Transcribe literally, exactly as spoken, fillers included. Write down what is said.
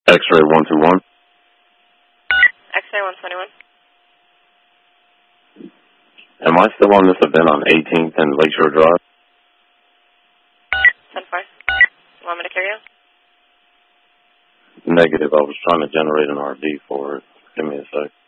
X-ray one two one. X-ray one twenty-one. Am I still on this event on eighteenth and Lakeshore Drive? ten four. You want me to carry you? Negative. I was trying to generate an R V for it. Give me a sec.